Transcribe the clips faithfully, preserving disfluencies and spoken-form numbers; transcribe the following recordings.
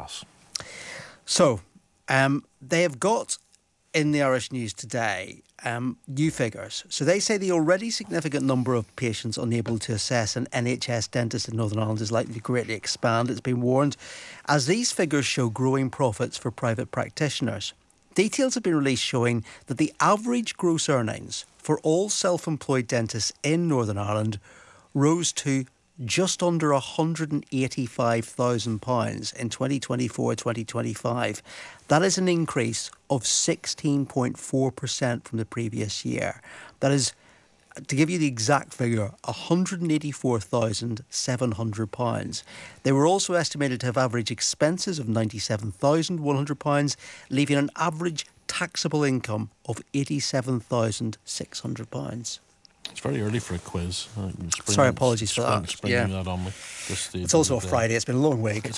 Belfast. So, um, they have got in the Irish News today um, new figures. So they say the already significant number of patients unable to access an N H S dentist in Northern Ireland is likely to greatly expand. It's been warned as these figures show growing profits for private practitioners. Details have been released showing that the average gross earnings for all self-employed dentists in Northern Ireland rose to just under one hundred eighty-five thousand pounds in twenty twenty-four twenty twenty-five. That is an increase of sixteen point four percent from the previous year. That is, to give you the exact figure, one hundred eighty-four thousand seven hundred pounds. They were also estimated to have average expenses of ninety-seven thousand one hundred pounds, leaving an average taxable income of eighty-seven thousand six hundred pounds. It's very early for a quiz. Uh, Sorry, apologies for spring, that. Springing Yeah. that on me. It's also a Friday. It's been a long week.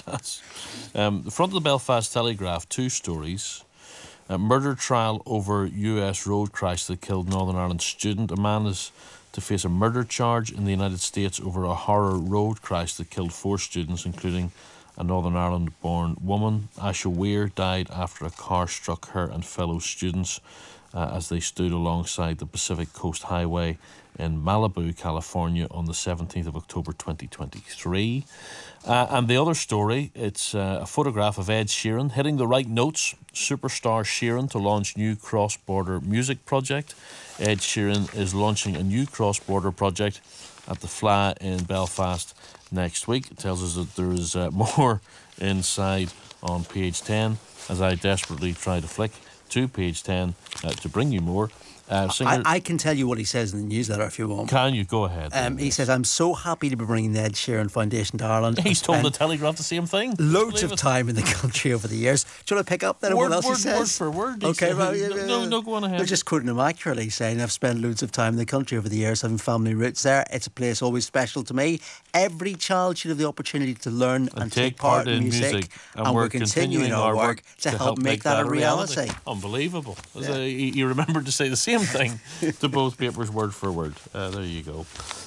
um, the front of the Belfast Telegraph, two stories. A murder trial over U S road crash that killed Northern Ireland student. A man is to face a murder charge in the United States over a horror road crash that killed four students, including a Northern Ireland-born woman. Asha Weir died after a car struck her and fellow students uh, as they stood alongside the Pacific Coast Highway in Malibu, California on the seventeenth of October twenty twenty-three. Uh, and the other story, it's uh, a photograph of Ed Sheeran hitting the right notes. Superstar Sheeran to launch new cross-border music project. Ed Sheeran is launching a new cross-border project at the Fleadh in Belfast next week. It tells us that there is uh, more inside on page ten as I desperately try to flick to page ten uh, to bring you more. Uh, singer, I, I can tell you what he says in the newsletter if you want. Can you? Go ahead. Um, he says, I'm so happy to be bringing the Ed Sheeran Foundation to Ireland. He's told the Telegraph the same thing. Loads of time in the country over the years. Do you want to pick up then word, what else word, he says? Word for word. Okay, well, yeah, no, no, no, go on ahead. They're just quoting him accurately, saying, I've spent loads of time in the country over the years, having family roots there. It's a place always special to me. Every child should have the opportunity to learn and, and take, take part, part in music. music. And, and we're we're continuing our work to, to help make, make that, that a reality. reality. Unbelievable. Yeah. A, you remembered to say the same thing to both papers, word for word. Uh, there you go.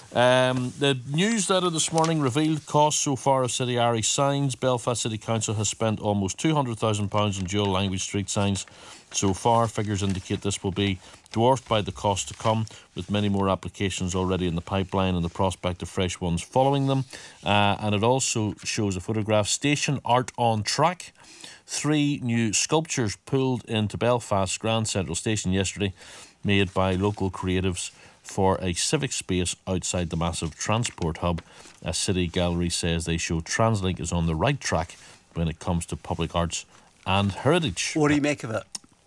Um, the newsletter this morning revealed costs so far of City Irish signs. Belfast City Council has spent almost two hundred thousand pounds on dual language street signs so far. Figures indicate this will be dwarfed by the cost to come, with many more applications already in the pipeline and the prospect of fresh ones following them. Uh, and it also shows a photograph. Station Art on Track. Three new sculptures pulled into Belfast's Grand Central Station yesterday, made by local creatives for a civic space outside the massive transport hub. A City Gallery says they show TransLink is on the right track when it comes to public arts and heritage. What do you make of it?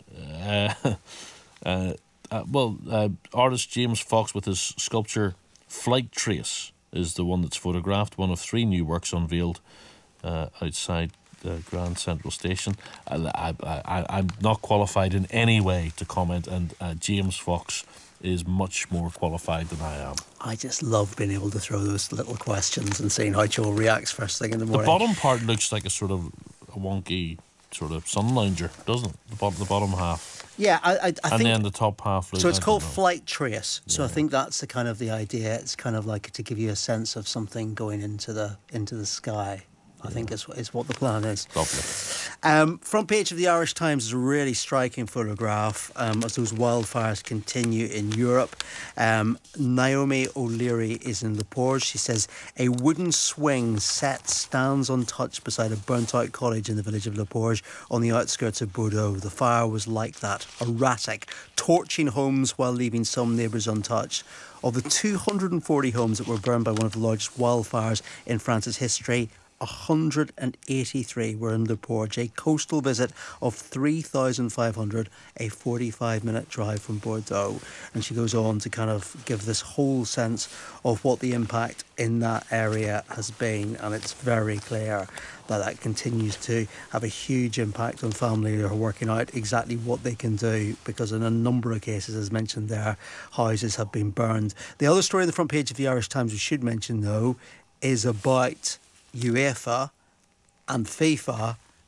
Uh, uh, uh, well, uh, artist James Fox with his sculpture Flight Trace is the one that's photographed, one of three new works unveiled uh, outside the Grand Central Station. I, I, I, I'm not qualified in any way to comment, and uh, James Fox is much more qualified than I am. I just love being able to throw those little questions and seeing how Joel reacts first thing in the morning. The bottom part looks like a sort of a wonky sort of sun lounger, doesn't it? The bottom, the bottom half. Yeah, I, I, I and think. And then the top half. So it's I called Flight Trace. So yeah. I think that's the kind of the idea. It's kind of like to give you a sense of something going into the into the sky. I think is, is what the plan is. Lovely. Um, front page of the Irish Times is a really striking photograph um, as those wildfires continue in Europe. Um, Naomi O'Leary is in Le Porge. She says, a wooden swing set stands untouched beside a burnt-out cottage in the village of Le Porge on the outskirts of Bordeaux. The fire was like that, erratic, torching homes while leaving some neighbours untouched. Of the two hundred forty homes that were burned by one of the largest wildfires in France's history, one hundred eighty-three were in Le Porge, a coastal visit of three thousand five hundred, a forty-five minute drive from Bordeaux. And she goes on to kind of give this whole sense of what the impact in that area has been, and it's very clear that that continues to have a huge impact on families who are working out exactly what they can do, because in a number of cases, as mentioned there, houses have been burned. The other story on the front page of the Irish Times we should mention, though, is about UEFA and FIFA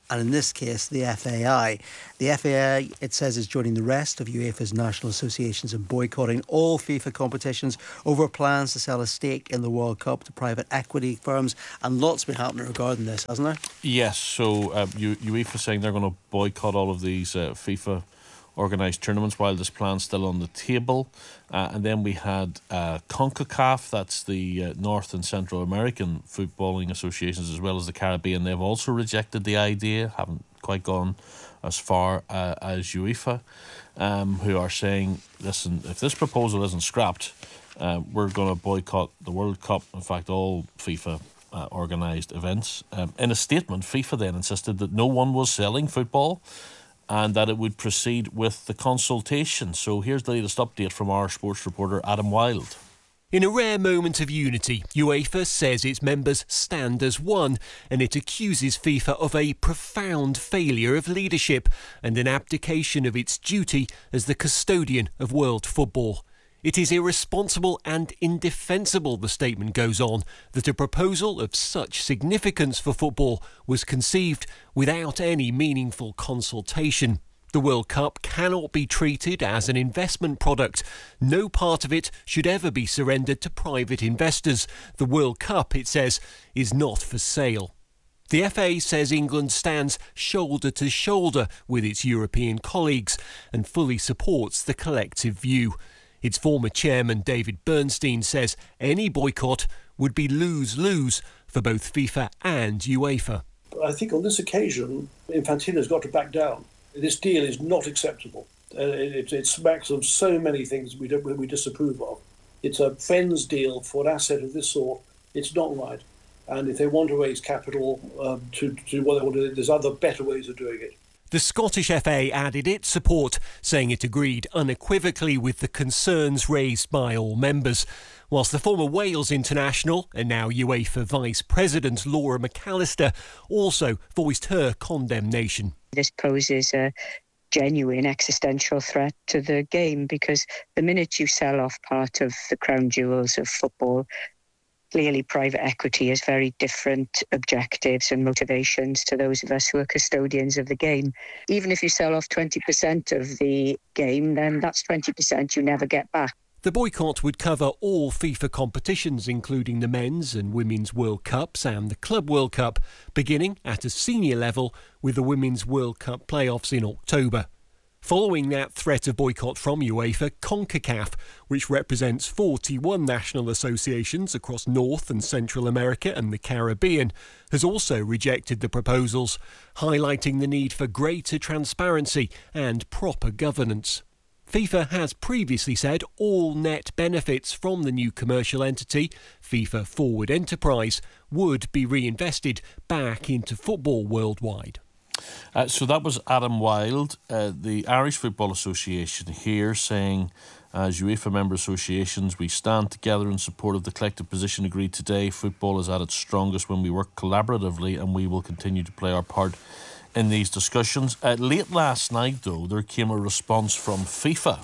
and in this case the F A I. The F A I, it says, is joining the rest of UEFA's national associations in boycotting all FIFA competitions over plans to sell a stake in the World Cup to private equity firms, and lots been happening regarding this, hasn't there? Yes, so uh, U- UEFA saying they're going to boycott all of these uh, FIFA organised tournaments while this plan's still on the table. Uh, and then we had uh, CONCACAF, that's the uh, North and Central American footballing associations, as well as the Caribbean. They've also rejected the idea, haven't quite gone as far uh, as UEFA, um, who are saying, listen, if this proposal isn't scrapped, uh, we're going to boycott the World Cup, in fact all FIFA uh, organised events. Um, in a statement, FIFA then insisted that no one was selling football and that it would proceed with the consultation. So here's the latest update from our sports reporter Adam Wilde. In a rare moment of unity, UEFA says its members stand as one, and it accuses FIFA of a profound failure of leadership and an abdication of its duty as the custodian of world football. It is irresponsible and indefensible, the statement goes on, that a proposal of such significance for football was conceived without any meaningful consultation. The World Cup cannot be treated as an investment product. No part of it should ever be surrendered to private investors. The World Cup, it says, is not for sale. The F A says England stands shoulder to shoulder with its European colleagues and fully supports the collective view. Its former chairman, David Bernstein, says any boycott would be lose-lose for both FIFA and UEFA. I think on this occasion, Infantino's got to back down. This deal is not acceptable. Uh, it, it smacks of so many things we, don't, we disapprove of. It's a friends deal for an asset of this sort. It's not right. And if they want to raise capital um, to, to do what they want to do, there's other better ways of doing it. The Scottish F A added its support, saying it agreed unequivocally with the concerns raised by all members, whilst the former Wales international and now UEFA Vice President Laura McAllister also voiced her condemnation. This poses a genuine existential threat to the game, because the minute you sell off part of the crown jewels of football, clearly private equity has very different objectives and motivations to those of us who are custodians of the game. Even if you sell off twenty percent of the game, then that's twenty percent you never get back. The boycott would cover all FIFA competitions, including the Men's and Women's World Cups and the Club World Cup, beginning at a senior level with the Women's World Cup playoffs in October. Following that threat of boycott from UEFA, CONCACAF, which represents forty-one national associations across North and Central America and the Caribbean, has also rejected the proposals, highlighting the need for greater transparency and proper governance. FIFA has previously said all net benefits from the new commercial entity, FIFA Forward Enterprise, would be reinvested back into football worldwide. Uh, so that was Adam Wilde, uh, the Irish Football Association here, saying, as UEFA member associations, we stand together in support of the collective position agreed today. Football is at its strongest when we work collaboratively, and we will continue to play our part in these discussions. Uh, late last night, though, there came a response from FIFA,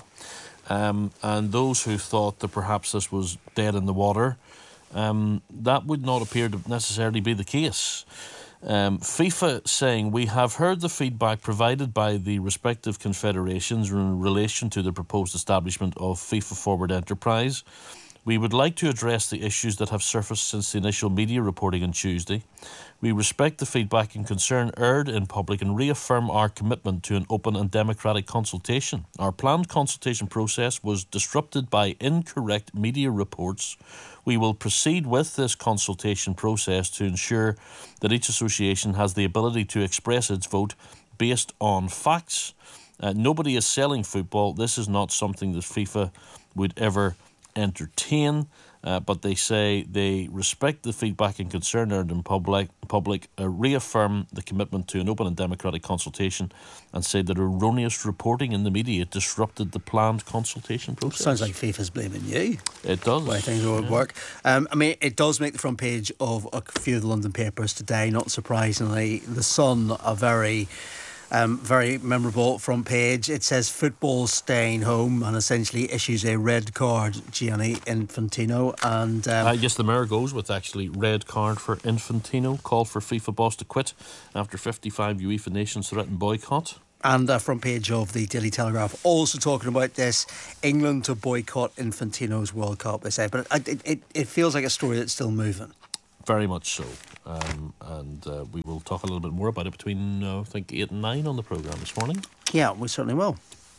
um, and those who thought that perhaps this was dead in the water, um, that would not appear to necessarily be the case. Um, FIFA saying, we have heard the feedback provided by the respective confederations in relation to the proposed establishment of FIFA Forward Enterprise. We would like to address the issues that have surfaced since the initial media reporting on Tuesday. We respect the feedback and concern aired in public and reaffirm our commitment to an open and democratic consultation. Our planned consultation process was disrupted by incorrect media reports. We will proceed with this consultation process to ensure that each association has the ability to express its vote based on facts. Uh, nobody is selling football. This is not something that FIFA would ever entertain, uh, but they say they respect the feedback and concern earned in public, public uh, reaffirm the commitment to an open and democratic consultation, and say that erroneous reporting in the media disrupted the planned consultation process. Sounds like FIFA's blaming you. It does. Why things would yeah. work. Um, I mean, it does make the front page of a few of the London papers today, not surprisingly. The Sun, a very Um, very memorable front page. It says football staying home and essentially issues a red card, Gianni Infantino. And um, uh, yes, the mayor goes with actually red card for Infantino, call for FIFA boss to quit after fifty-five UEFA nations threaten boycott. And the front page of the Daily Telegraph also talking about this, England to boycott Infantino's World Cup, they say. But it, it, it feels like a story that's still moving. Very much so. Um, and uh, we will talk a little bit more about it between, uh, I think, eight and nine on the programme this morning. Yeah, we certainly will.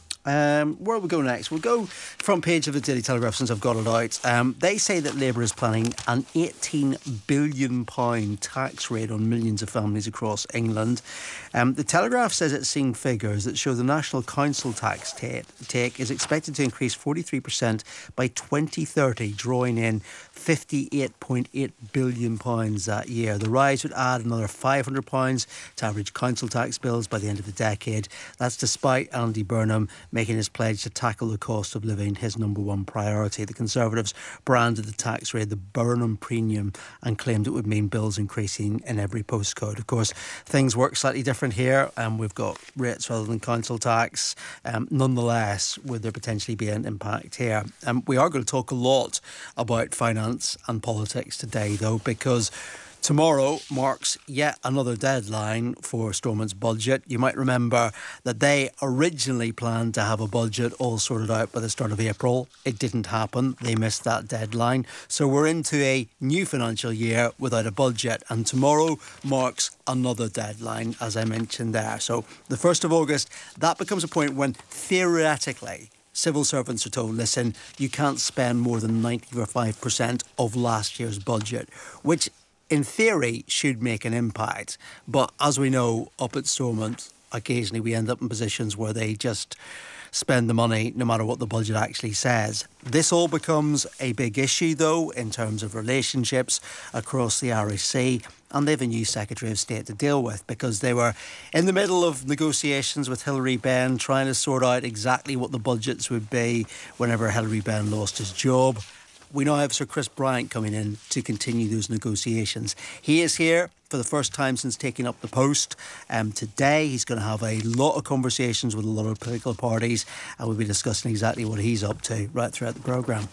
Um, where will we go next? We'll go front page of the Daily Telegraph since I've got it out. Um, they say that Labour is planning an eighteen billion pounds tax raid on millions of families across England. Um, the Telegraph says it's seeing figures that show the National Council tax ta- take is expected to increase forty-three percent by twenty thirty, drawing in fifty-eight point eight billion pounds that year. The rise would add another five hundred pounds to average council tax bills by the end of the decade. That's despite Andy Burnham making his pledge to tackle the cost of living his number one priority. The Conservatives branded the tax rate the Burnham Premium and claimed it would mean bills increasing in every postcode. Of course, things work slightly different here, and um, we've got rates rather than council tax. Um, nonetheless, would there potentially be an impact here? Um, we are going to talk a lot about finance and politics today, though, because tomorrow marks yet another deadline for Stormont's budget. You might remember that they originally planned to have a budget all sorted out by the start of April. It didn't happen. They missed that deadline. So we're into a new financial year without a budget. And tomorrow marks another deadline, as I mentioned there. So the first of August, that becomes a point when theoretically civil servants are told, listen, you can't spend more than ninety-five percent of last year's budget, which in theory should make an impact. But as we know, up at Stormont, occasionally we end up in positions where they just spend the money no matter what the budget actually says. This all becomes a big issue, though, in terms of relationships across the Irish Sea. And they have a new Secretary of State to deal with because they were in the middle of negotiations with Hilary Benn, trying to sort out exactly what the budgets would be whenever Hilary Benn lost his job. We now have Sir Chris Bryant coming in to continue those negotiations. He is here for the first time since taking up the post. Um, today, he's going to have a lot of conversations with a lot of political parties, and we'll be discussing exactly what he's up to right throughout the programme.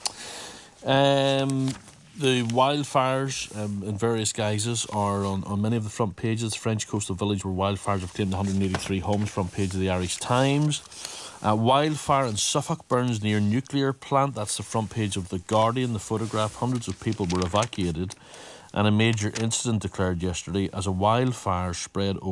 Um, the wildfires um, in various guises are on, on many of the front pages. The French coastal village where wildfires have claimed one hundred eighty-three homes, front page of the Irish Times. Uh, wildfire in Suffolk burns near nuclear plant. That's the front page of The Guardian. The photograph, hundreds of people were evacuated and a major incident declared yesterday as a wildfire spread over